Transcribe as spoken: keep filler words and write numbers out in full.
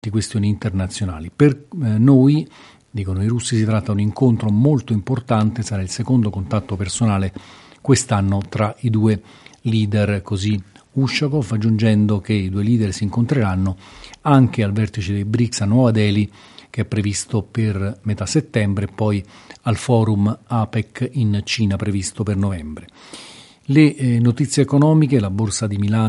di questioni internazionali. Per eh, noi, dicono i russi, si tratta di un incontro molto importante, sarà il secondo contatto personale quest'anno tra i due leader, così Ushakov, aggiungendo che i due leader si incontreranno anche al vertice dei BRICS a Nuova Delhi, che è previsto per metà settembre, e poi al forum APEC in Cina previsto per novembre. Le eh, notizie economiche: la borsa di Milano